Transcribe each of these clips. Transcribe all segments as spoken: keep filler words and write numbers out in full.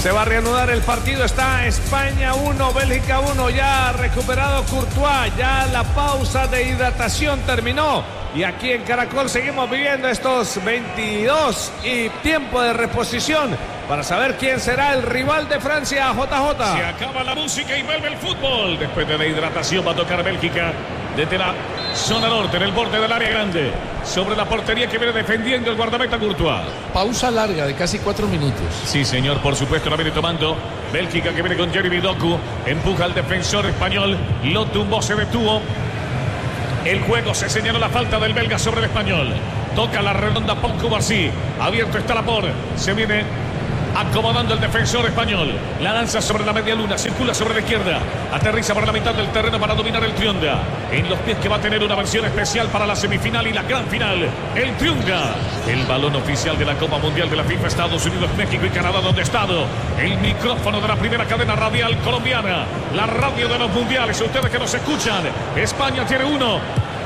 Se va a reanudar el partido. Está España uno, Bélgica uno. Ya ha recuperado Courtois. Ya la pausa de hidratación terminó. Y aquí en Caracol seguimos viviendo estos veintidós y tiempo de reposición para saber quién será el rival de Francia, J J. Se acaba la música y vuelve el fútbol. Después de la hidratación va a tocar Bélgica desde la zona norte, en el borde del área grande, sobre la portería que viene defendiendo el guardameta Courtois. Pausa larga de casi cuatro minutos. Sí, señor, por supuesto, la viene tomando Bélgica, que viene con Jeremy Doku. Empuja al defensor español, lo tumbó, se detuvo. El juego, se señaló la falta del belga sobre el español. Toca la redonda Pau Cubarsí. Abierto está la por. Se viene acomodando el defensor español. La lanza sobre la media luna. Circula sobre la izquierda. Aterriza por la mitad del terreno para dominar el Triunga. En los pies que va a tener una versión especial para la semifinal y la gran final. El Triunga. El balón oficial de la Copa Mundial de la FIFA. Estados Unidos, México y Canadá, donde ha estado el micrófono de la primera cadena radial colombiana. La radio de los mundiales. Ustedes que nos escuchan. España tiene uno.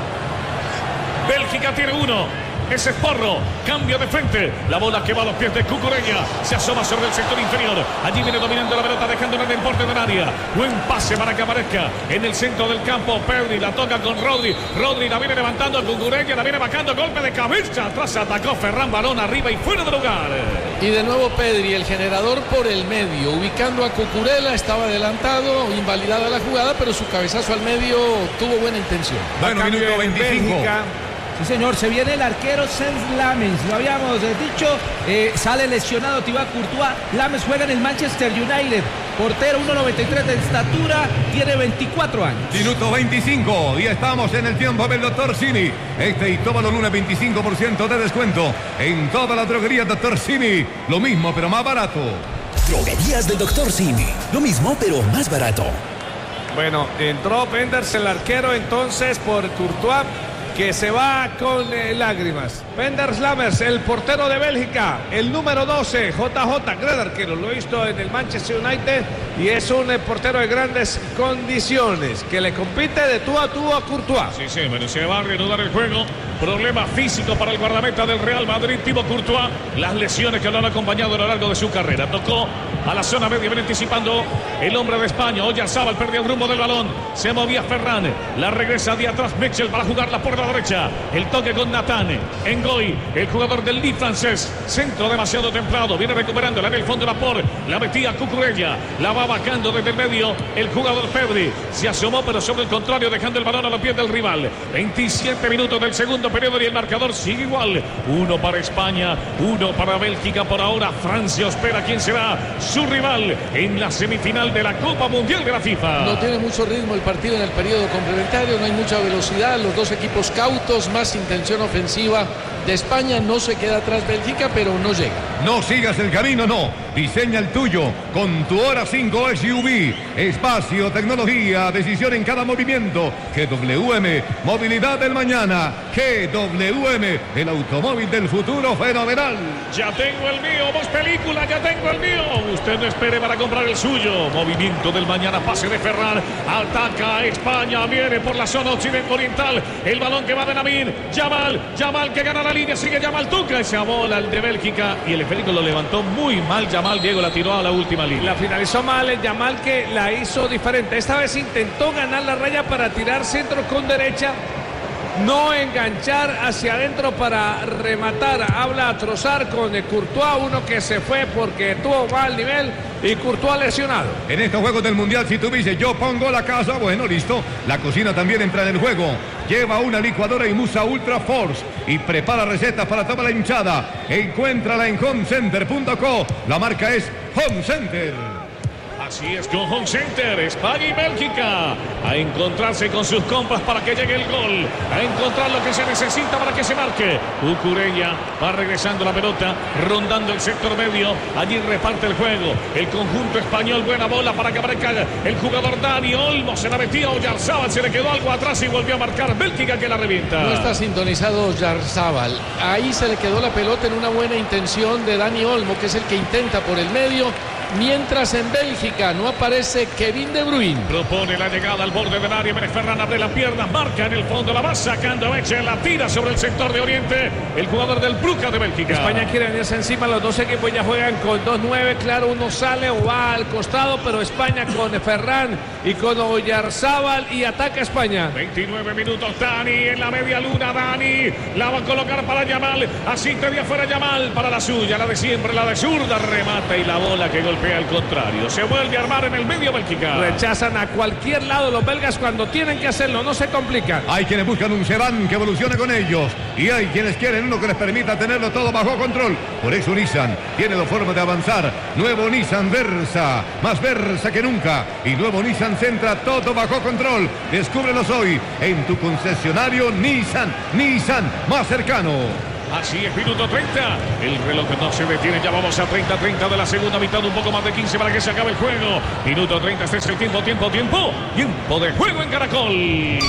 Bélgica tiene uno. Ese es Porro, cambio de frente. La bola que va a los pies de Cucurella. Se asoma sobre el sector inferior. Allí viene dominando la pelota, dejándola en el borde del área. Buen pase para que aparezca en el centro del campo. Pedri la toca con Rodri. Rodri la viene levantando. Cucurella la viene bajando. Golpe de cabeza. Atrás atacó Ferran, balón arriba y fuera de lugar. Y de nuevo Pedri, el generador por el medio. Ubicando a Cucurella, estaba adelantado, invalidada la jugada, pero su cabezazo al medio tuvo buena intención. Bueno, minuto veinticinco. Sí, señor, se viene el arquero Sens Lammens, lo habíamos eh, dicho, eh, sale lesionado Thibaut Courtois. Lammens juega en el Manchester United, portero uno noventa y tres de estatura, tiene veinticuatro años. Minuto veinticinco, y estamos en el tiempo del doctor Simi. Este y todo lo lunes, veinticinco por ciento de descuento en toda la droguería doctor Simi. Lo mismo, pero más barato. Droguerías del doctor Simi, lo mismo, pero más barato. Bueno, entró Penders, el arquero, entonces por Courtois, que se va con eh, lágrimas. Penders Lammers, el portero de Bélgica, el número doce, J J, gran arquero, lo he visto en el Manchester United y es un eh, portero de grandes condiciones, que le compite de tú a tú a Courtois. Sí, sí, bueno, se va a reanudar el juego. Problema físico para el guardameta del Real Madrid, Thibaut Courtois. Las lesiones que lo han acompañado a lo largo de su carrera. Tocó a la zona media, viene anticipando el hombre de España. Oyarzabal perdió el rumbo del balón. Se movía Ferran. La regresa de atrás Mitchell para jugarla por la derecha. El toque con Nathan. Ngoy, el jugador del Lille francés. Centro demasiado templado. Viene recuperándola en el fondo de la por. La metía Cucurella. La va bajando desde el medio el jugador Pedri. Se asomó, pero sobre el contrario, dejando el balón a los pies del rival. veintisiete minutos del segundo periodo y el marcador sigue igual. Uno para España, uno para Bélgica. Por ahora Francia espera quién será su rival en la semifinal de la Copa Mundial de la FIFA. No tiene mucho ritmo el partido en el periodo complementario, no hay mucha velocidad, los dos equipos cautos, más intención ofensiva de España. No se queda atrás Bélgica, pero no llega. No sigas el camino, no. Diseña el tuyo con tu Hora cinco S U V. Espacio, tecnología, decisión en cada movimiento. G W M, movilidad del mañana. G W M, el automóvil del futuro fenomenal. Ya tengo el mío, Voz Película, ya tengo el mío. Usted no espere para comprar el suyo. Movimiento del mañana, pase de Ferran. Ataca España, viene por la zona occidental oriental. El balón que va de Lamine. Yamal, Yamal que gana la línea, sigue Yamal, toca esa bola el de Bélgica y el esférico lo levantó muy mal. Yamal, Diego, la tiró a la última línea. La finalizó mal el Yamal, que la hizo diferente. Esta vez intentó ganar la raya para tirar centro con derecha, no enganchar hacia adentro para rematar. Habla a Trossard con Courtois, uno que se fue porque tuvo mal nivel, y Courtois lesionado. En estos juegos del Mundial, si tú dices yo pongo la casa, bueno, listo. La cocina también entra en el juego. Lleva una licuadora Imusa Ultra Force y prepara recetas para toda la hinchada. Encuéntrala en home center punto co. La marca es Home Center. Así es, con Home Center, España y Bélgica a encontrarse con sus compas para que llegue el gol, a encontrar lo que se necesita para que se marque. Cucurella va regresando la pelota, rondando el sector medio, allí reparte el juego el conjunto español. Buena bola para que aparezca el jugador Dani Olmo, se la metía Oyarzabal, se le quedó algo atrás y volvió a marcar Bélgica, que la revienta. No está sintonizado Oyarzabal, ahí se le quedó la pelota en una buena intención de Dani Olmo, que es el que intenta por el medio Mientras en Bélgica no aparece Kevin De Bruyne. Propone la llegada al borde del área. Pérez Ferran abre la pierna, marca en el fondo, la va sacando Meche, la tira sobre el sector de Oriente. El jugador del Brugge de Bélgica. España quiere venirse encima. Los dos equipos ya juegan con dos nueve. Claro, uno sale o va al costado, pero España con Ferran y con Oyarzábal y ataca España. veintinueve minutos. Dani en la media luna. Dani la va a colocar para Yamal. Asiste de afuera Yamal para la suya, la de siempre, la de zurda. Remata y la bola que golpea al contrario. Se vuelve a armar en el medio Bélgica. Rechazan a cualquier lado los belgas cuando tienen que hacerlo, no se complican. Hay quienes buscan un sedán que evolucione con ellos y hay quienes quieren uno que les permita tenerlo todo bajo control. Por eso Nissan tiene dos formas de avanzar. Nuevo Nissan Versa, más Versa que nunca. Y nuevo Nissan Sentra, todo bajo control. Descúbrelos hoy en tu concesionario Nissan, Nissan más cercano. Así es, minuto treinta. El reloj no se detiene. Ya vamos a treinta treinta de la segunda mitad. Un poco más de quince para que se acabe el juego. Minuto treinta. Este es el tiempo, tiempo, tiempo. Tiempo de juego en Caracol.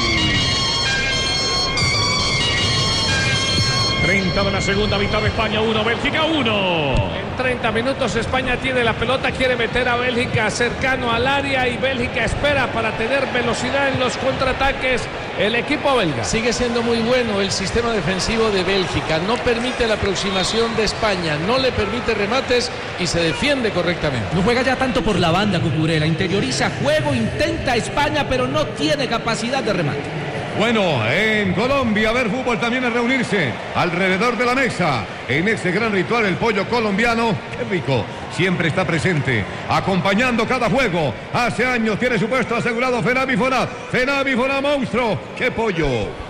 treinta de la segunda mitad. De España uno, Bélgica uno. En treinta minutos España tiene la pelota, quiere meter a Bélgica cercano al área y Bélgica espera para tener velocidad en los contraataques. El equipo belga. Sigue siendo muy bueno el sistema defensivo de Bélgica. No permite la aproximación de España, no le permite remates y se defiende correctamente. No juega ya tanto por la banda, Cucurella. Interioriza juego, intenta España, pero no tiene capacidad de remate. Bueno, en Colombia ver fútbol también es reunirse alrededor de la mesa. En ese gran ritual el pollo colombiano, qué rico, siempre está presente, acompañando cada juego. Hace años tiene su puesto asegurado Fenavi Foná. Fenavi Foná, monstruo, qué pollo.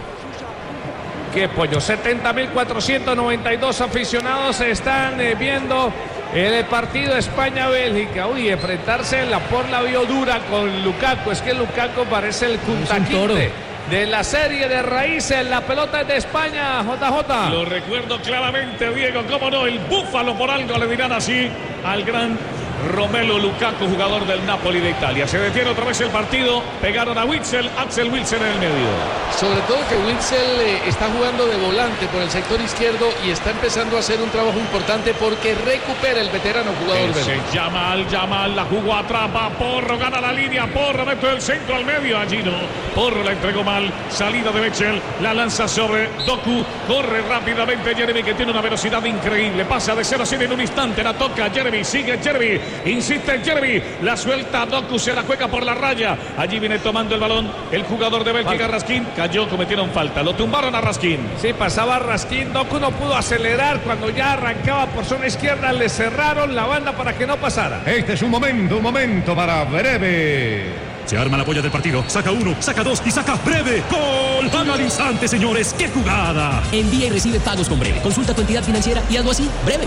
Qué pollo, setenta mil cuatrocientos noventa y dos aficionados están eh, viendo el partido España-Bélgica. Uy, enfrentarse en la por la vio dura con Lukaku. Es que Lukaku parece el Kuntaquinte de la serie de raíces. La pelota es de España, J J. Lo recuerdo claramente, Diego, cómo no, el búfalo por algo le dirán así al gran Romelu Lukaku, jugador del Napoli de Italia. Se detiene otra vez el partido, pegaron a Witsel, Axel Witsel en el medio. Sobre todo que Witsel eh, está jugando de volante por el sector izquierdo y está empezando a hacer un trabajo importante porque recupera el veterano jugador belga. Yamal, Yamal la jugó, atrapa, Porro gana la línea, Porro mete el centro al medio, allí no, Porro la entregó mal, salida de Witsel, la lanza sobre Doku, corre rápidamente Jeremy que tiene una velocidad increíble, pasa de cero a cien en un instante, la toca Jeremy, sigue Jeremy, insiste Jeremy, la suelta Doku, se la juega por la raya, allí viene tomando el balón el jugador de Bélgica, Raskin, cayó, cometieron falta, lo tumbaron a Raskin. Sí, pasaba Raskin, Doku no pudo acelerar, cuando ya arrancaba por zona izquierda le cerraron la banda para que no pasara. Este es un momento, un momento para Breve. Se arma la polla del partido, saca uno, saca dos y saca Breve. ¡Gol! ¡Gana al instante, señores! ¡Qué jugada! Envía y recibe pagos con Breve. Consulta tu entidad financiera y hazlo así, Breve.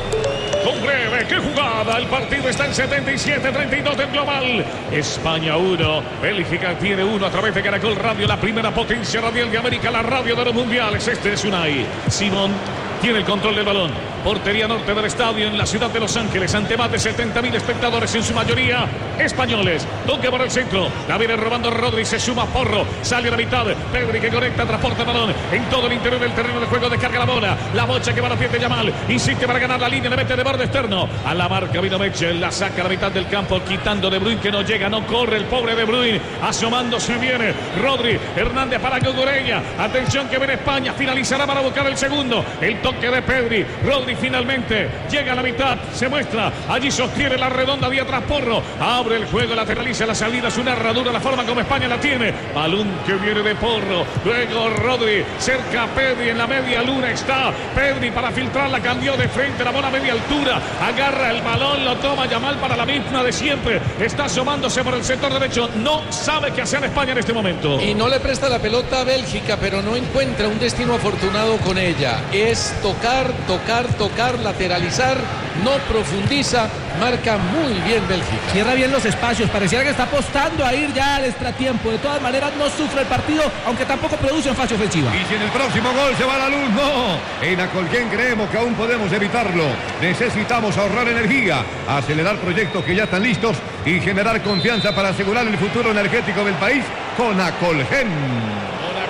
Con Breve, qué jugada, el partido está en setenta y siete treinta y dos del global. España uno, Bélgica tiene uno a través de Caracol Radio, la primera potencia radial de América, la radio de los mundiales. Este es Unai Simón, tiene el control del balón. Portería norte del estadio en la ciudad de Los Ángeles, ante más de setenta mil espectadores, en su mayoría españoles. Toque por el centro, la viene robando Rodri, se suma Porro, sale a la mitad, Pedri que conecta, transporta el balón en todo el interior del terreno de juego, descarga la bola, la bocha que va a la pie de Yamal, insiste para ganar la línea, le mete de borde externo, a la marca vino Meche, la saca a la mitad del campo, quitando De Bruyne que no llega, no corre el pobre De Bruyne, asomándose viene Rodri, Hernández para Cucurella, atención que viene España, finalizará para buscar el segundo, el toque de Pedri, Rodri finalmente llega a la mitad, se muestra, allí sostiene la redonda de atrás Porro, abre el juego, lateraliza la salida, es una herradura la forma como España la tiene, balón que viene de Porro, luego Rodri, cerca a Pedri, en la media luna está Pedri para filtrarla, cambió de frente, la bola a media altura, agarra el balón, lo toma Yamal para la misma de siempre, está asomándose por el sector derecho, no sabe qué hacer España en este momento. Y no le presta la pelota a Bélgica, pero no encuentra un destino afortunado con ella, es tocar, tocar, tocar, lateralizar, no profundiza, marca muy bien Bélgica. Cierra bien los espacios, pareciera que está apostando a ir ya al extratiempo, de todas maneras no sufre el partido, aunque tampoco produce en fase ofensiva. Y si en el próximo gol se va la luz, no, en Acolquén creemos que aún podemos evitarlo, necesitamos ahorrar energía, acelerar proyectos que ya están listos y generar confianza para asegurar el futuro energético del país con Acolgen.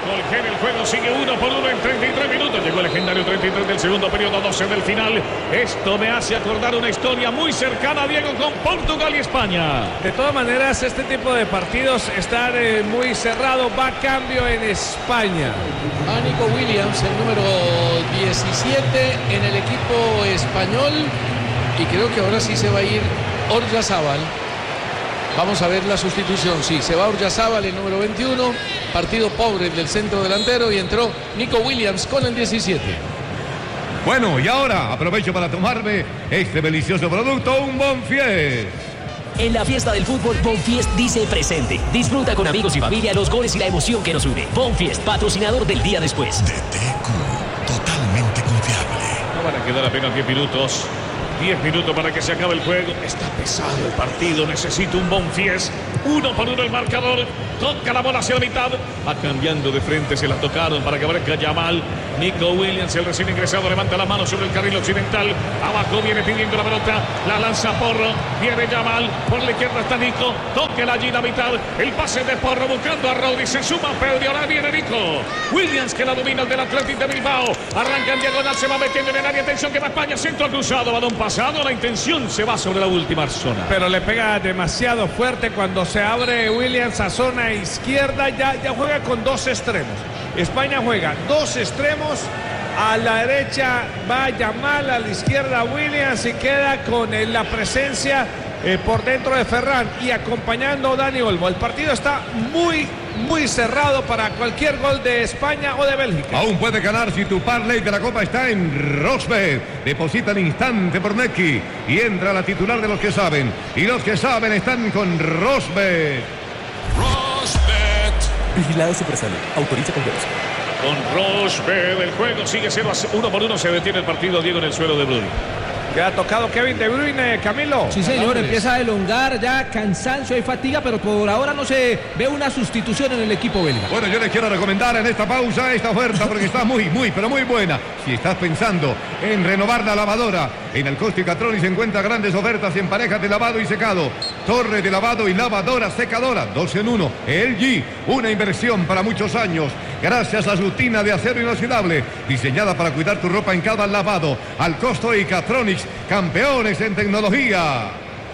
Colgen, el juego sigue uno por uno en treinta y tres minutos. Llegó el legendario treinta y tres del segundo periodo, doce del final. Esto me hace acordar una historia muy cercana, Diego, con Portugal y España. De todas maneras, este tipo de partidos están eh, muy cerrados. Va a cambio en España. A Nico Williams, el número diecisiete en el equipo español. Y creo que ahora sí se va a ir Oryazábal. Vamos a ver la sustitución. Sí, se va Oryazábal, el número veintiuno. Partido pobre del centro delantero y entró Nico Williams con el diecisiete. Bueno, y ahora aprovecho para tomarme este delicioso producto, un Bonfiest. En la fiesta del fútbol, Bonfiest dice presente. Disfruta con amigos y familia los goles y la emoción que nos une. Bonfiest, patrocinador del día después. D T Q, totalmente confiable. No van a quedar apenas diez minutos. diez minutos para que se acabe el juego. Está pesado el partido. Necesito un Bonfiest. Uno por uno el marcador. Toca la bola hacia la mitad. Va cambiando de frente. Se la tocaron para que aparezca Yamal. Nico Williams, el recién ingresado, levanta la mano sobre el carril occidental. Abajo viene pidiendo la pelota. La lanza Porro. Viene Yamal. Por la izquierda está Nico. Tóquela allí la mitad. El pase de Porro buscando a Rodri. Se suma Pedri. Ahora viene Nico Williams, que la domina el del Athletic de Bilbao. Arranca en diagonal. Se va metiendo en el área. Atención que va España. Centro cruzado. Balón pasado. La intención se va sobre la última zona. Pero le pega demasiado fuerte cuando se abre Williams a zona izquierda. Ya, ya juega con dos extremos. España juega dos extremos. A la derecha va Yamal, a la izquierda Williams y queda con eh, la presencia eh, por dentro de Ferran y acompañando a Dani Olmo. El partido está muy, muy cerrado para cualquier gol de España o de Bélgica. Aún puede ganar si tu parlay de la Copa está en Rosbet. Deposita al instante por Neki y entra la titular de los que saben. Y los que saben están con Rosbet. Rosbet. Vigilado Supersalud. Autoriza con Dios. Con Rosbet el juego sigue cero a uno por uno. Se detiene el partido, Diego, en el suelo de Bruyne. Ya ha tocado Kevin De Bruyne, Camilo. Sí, señor, empieza a elongar, ya cansancio y fatiga, pero por ahora no se ve una sustitución en el equipo belga. Bueno, yo les quiero recomendar en esta pausa esta oferta porque está muy, muy, pero muy buena. Si estás pensando en renovar la lavadora, en Alcosto y Catroni se encuentran grandes ofertas en parejas de lavado y secado, torre de lavado y lavadora secadora, dos en uno. L G, una inversión para muchos años, gracias a su tina de acero inoxidable, diseñada para cuidar tu ropa en cada lavado. Alcosto y Catronics, campeones en tecnología.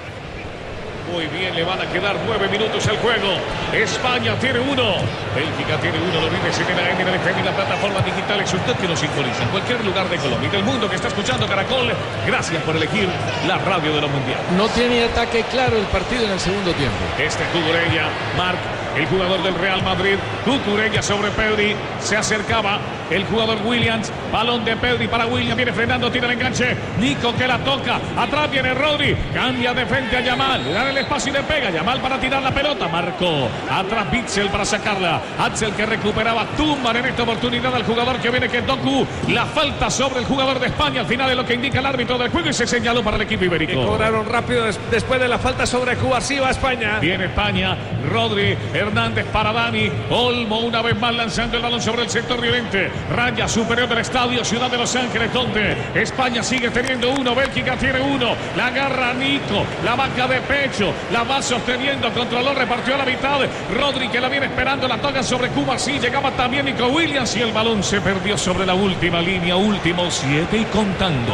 Muy bien, le van a quedar nueve minutos al juego. España tiene uno. Bélgica tiene uno. Lo vive en la N F M y las plataformas digitales. Usted que nos sintoniza en cualquier lugar de Colombia y del mundo que está escuchando Caracol, gracias por elegir la radio de lo mundial. No tiene ataque claro el partido en el segundo tiempo. Este Cucurella, Marc, el jugador del Real Madrid. Cucurella sobre Pedri. Se acercaba el jugador Williams. Balón de Pedri para Williams. Viene frenando, tira el enganche. Nico que la toca. Atrás viene Rodri. Cambia de frente a Yamal. Le da el espacio y le pega. Yamal para tirar la pelota. Marcó. Atrás Witsel para sacarla. Axel que recuperaba. Tumban en esta oportunidad al jugador que viene, que es Doku. La falta sobre el jugador de España. Al final es lo que indica el árbitro del juego y se señaló para el equipo ibérico. Que cobraron rápido des después de la falta sobre Cuba. Sí va España. Viene España. Rodri. Hernández para Dani. Olmo una vez más lanzando el balón sobre el sector de oriente. Raya superior del estadio Ciudad de Los Ángeles, donde España sigue teniendo uno, Bélgica tiene uno. La agarra Nico, la vaca de pecho, la va sosteniendo, controló, repartió a la mitad. Rodri que la viene esperando, la toca sobre Cuba, sí, llegaba también Nico Williams y el balón se perdió sobre la última línea, último siete y contando.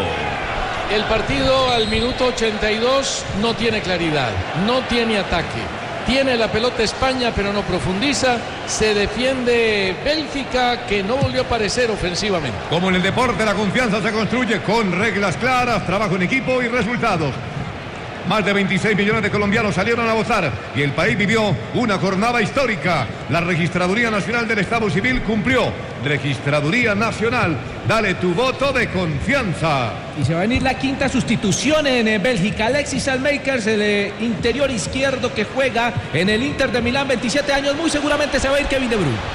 El partido al minuto ochenta y dos no tiene claridad, no tiene ataque. Tiene la pelota España, pero no profundiza. Se defiende Bélgica, que no volvió a aparecer ofensivamente. Como en el deporte, la confianza se construye con reglas claras, trabajo en equipo y resultados. Más de veintiséis millones de colombianos salieron a votar y el país vivió una jornada histórica. La Registraduría Nacional del Estado Civil cumplió. Registraduría Nacional, dale tu voto de confianza. Y se va a venir la quinta sustitución en eh, Bélgica. Alexis Almakers, el eh, interior izquierdo que juega en el Inter de Milán, veintisiete años. Muy seguramente se va a ir Kevin De Bruyne.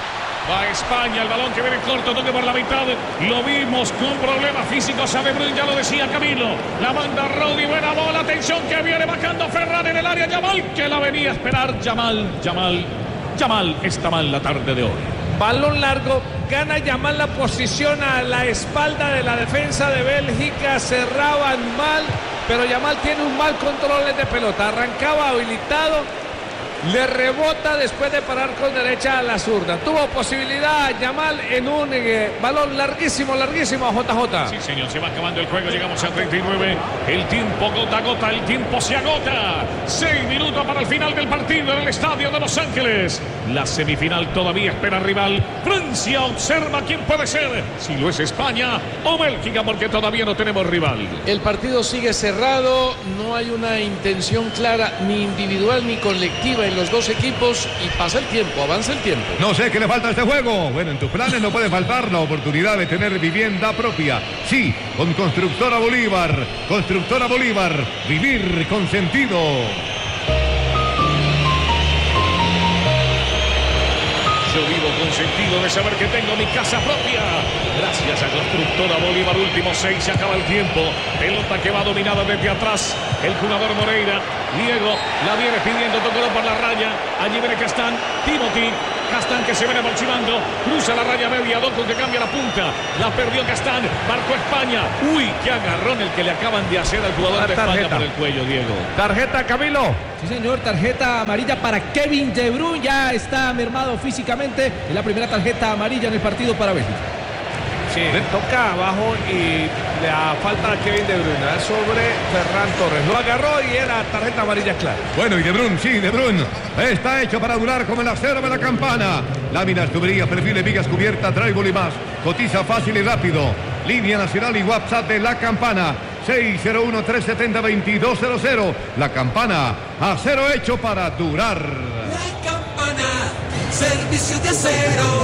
Va España, el balón que viene corto, toque por la mitad. Lo vimos con problemas físicos a De Bruyne, ya lo decía Camilo. La manda Rodri, buena bola, atención que viene bajando Ferran en el área. Yamal que la venía a esperar. Yamal, Yamal, Yamal está mal la tarde de hoy. Balón largo, gana Yamal la posición a la espalda de la defensa de Bélgica. Cerraban mal, pero Yamal tiene un mal control de pelota. Arrancaba habilitado le rebota después de parar con derecha a la zurda. Tuvo posibilidad Yamal en un eh, balón larguísimo, larguísimo a J J. Sí, señor, se va acabando el juego, llegamos a treinta y nueve. El tiempo gota a gota, el tiempo se agota. Seis minutos para el final del partido en el estadio de Los Ángeles. La semifinal todavía espera rival. Francia observa quién puede ser, si lo es España o Bélgica, porque todavía no tenemos rival. El partido sigue cerrado, no hay una intención clara ni individual ni colectiva en los dos equipos y pasa el tiempo, avanza el tiempo. No sé qué le falta a este juego. Bueno, en tus planes no puede faltar la oportunidad de tener vivienda propia. Sí, con Constructora Bolívar. Constructora Bolívar, vivir con sentido. Yo vivo con sentido de saber que tengo mi casa propia. Gracias a Constructora Bolívar, último seis, se acaba el tiempo. Pelota que va dominada desde atrás. El jugador Moreira, Diego, la viene pidiendo, tocó por la raya. Allí viene Castán, Timothy. Castán que se viene aproximando, cruza la raya media, Doku que cambia la punta, la perdió Castán, marcó España. Uy, qué agarrón el que le acaban de hacer al jugador de España por el cuello, Diego. Tarjeta, Camilo. Sí, señor, tarjeta amarilla para Kevin De Bruyne, ya está mermado físicamente. Es la primera tarjeta amarilla en el partido para Bélgica. Sí, le toca abajo y la falta a Kevin De Bruyne sobre Ferran Torres. Lo agarró y era tarjeta amarilla clara. Bueno, y De Bruyne, sí, De Bruyne está hecho para durar como el acero de la campana. Láminas, tuberías, perfiles, vigas cubiertas, drywall y más. Cotiza fácil y rápido. Línea nacional y WhatsApp de La Campana. seis cero uno, tres siete cero, dos dos cero cero. La Campana, acero hecho para durar. La Campana, servicio de acero.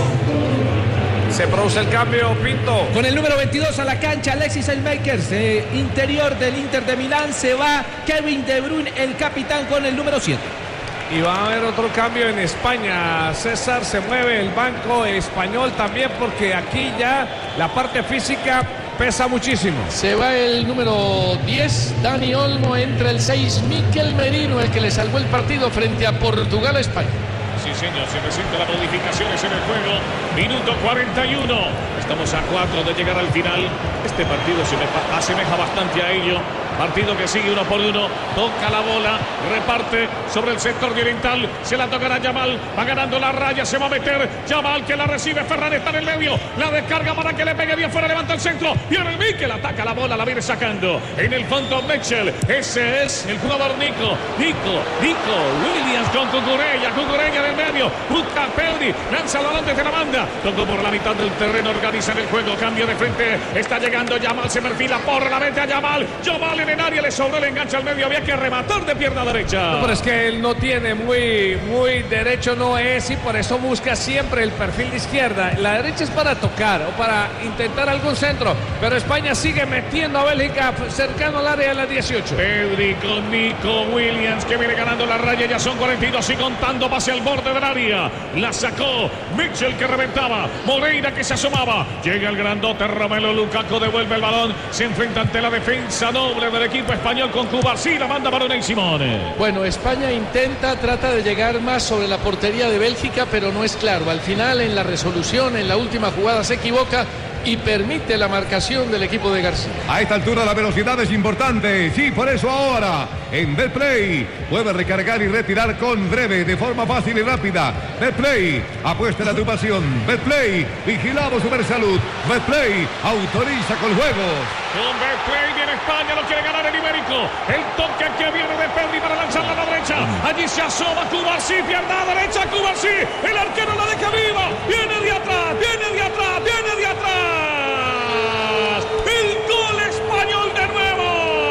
Se produce el cambio, Pinto. Con el número veintidós a la cancha, Alexis Elmakers, eh, interior del Inter de Milán, se va Kevin De Bruyne, el capitán, con el número siete. Y va a haber otro cambio en España. César, se mueve el banco español también, porque aquí ya la parte física pesa muchísimo. Se va el número diez, Dani Olmo, entra el seis, Mikel Merino, el que le salvó el partido frente a Portugal a España. Sí, señor, se presentan las modificaciones en el juego. Minuto cuarenta y uno. Estamos a cuatro de llegar al final. Este partido se me asemeja bastante a ello. Partido que sigue uno por uno. Toca la bola, reparte sobre el sector oriental. Se la tocará Yamal. Va ganando la raya, se va a meter. Yamal que la recibe. Ferran está en el medio. La descarga para que le pegue bien fuera. Levanta el centro. Viene el Mikel. Ataca la bola, la viene sacando. En el fondo Mitchell. Ese es el jugador Nico. Nico, Nico Williams con Cucurella. Cucurella del medio. Busca Pedri. Lanza el balón desde la banda. Tocó por la mitad del terreno. Organiza el juego. Cambio de frente. Está llegando Yamal. Se perfila por la mente a Yamal. Yamal en el área, le sobró, le engancha al medio, había que rematar de pierna derecha. No, pero es que él no tiene muy, muy derecho, no es, y por eso busca siempre el perfil de izquierda. La derecha es para tocar o para intentar algún centro, pero España sigue metiendo a Bélgica cercano al área de las dieciocho. Pedri con Nico Williams que viene ganando la raya, ya son cuarenta y dos y contando, pase al borde del área, la sacó Mitchell que reventaba, Moreira que se asomaba, llega el grandote Romelu Lukaku, devuelve el balón, se enfrenta ante la defensa doble del equipo español con Cuba. Sí, la manda para Unai Simone. Bueno, España intenta, trata de llegar más sobre la portería de Bélgica, pero no es claro. Al final, en la resolución, en la última jugada, se equivoca y permite la marcación del equipo de García. A esta altura la velocidad es importante. Sí, por eso ahora en Betplay puedes recargar y retirar con breve, de forma fácil y rápida. Betplay, apuesta a tu pasión. Betplay, vigilamos Supersalud. Betplay, autoriza con juegos. Con Betplay viene España, lo quiere ganar el Ibérico. El toque que viene de Pedri para lanzarla a la derecha. Allí se asoma Cubarsí, pierna a la derecha, Cubarsí. El arquero la deja viva. Viene